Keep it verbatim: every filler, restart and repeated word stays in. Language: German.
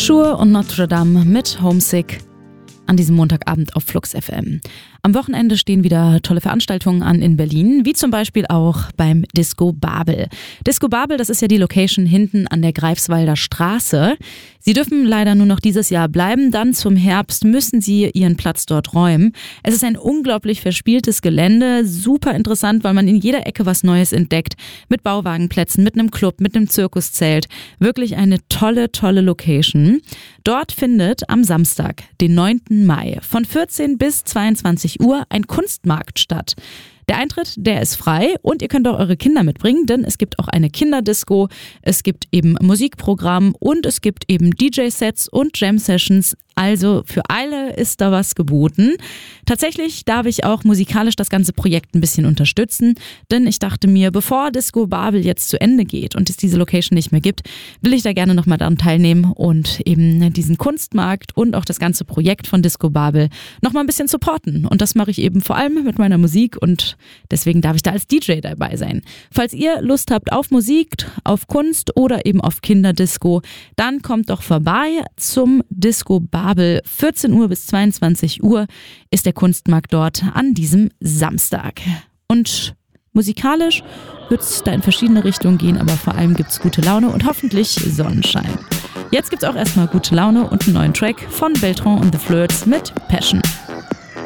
Sure und Notre Dame mit Homesick an diesem Montagabend auf Flux F M. Am Wochenende stehen wieder tolle Veranstaltungen an in Berlin, wie zum Beispiel auch beim Disco Babel. Disco Babel, das ist ja die Location hinten an der Greifswalder Straße. Sie dürfen leider nur noch dieses Jahr bleiben, dann zum Herbst müssen sie ihren Platz dort räumen. Es ist ein unglaublich verspieltes Gelände, super interessant, weil man in jeder Ecke was Neues entdeckt, mit Bauwagenplätzen, mit einem Club, mit einem Zirkuszelt. Wirklich eine tolle, tolle Location. Dort findet am Samstag, den neunten Mai, von vierzehn bis zweiundzwanzig Uhr ein Kunstmarkt statt. Der Eintritt, der ist frei und ihr könnt auch eure Kinder mitbringen, denn es gibt auch eine Kinderdisco, es gibt eben Musikprogramm und es gibt eben D J-Sets und Jam-Sessions. Also für alle ist da was geboten. Tatsächlich darf ich auch musikalisch das ganze Projekt ein bisschen unterstützen, denn ich dachte mir, bevor Disco Babel jetzt zu Ende geht und es diese Location nicht mehr gibt, will ich da gerne nochmal daran teilnehmen und eben diesen Kunstmarkt und auch das ganze Projekt von Disco Babel nochmal ein bisschen supporten. Und das mache ich eben vor allem mit meiner Musik und deswegen darf ich da als D J dabei sein. Falls ihr Lust habt auf Musik, auf Kunst oder eben auf Kinderdisco, dann kommt doch vorbei zum Disco Babel. vierzehn Uhr bis zweiundzwanzig Uhr ist der Kunstmarkt dort an diesem Samstag. Und musikalisch wird es da in verschiedene Richtungen gehen, aber vor allem gibt es gute Laune und hoffentlich Sonnenschein. Jetzt gibt es auch erstmal gute Laune und einen neuen Track von Beltran und The Flirts mit Passion.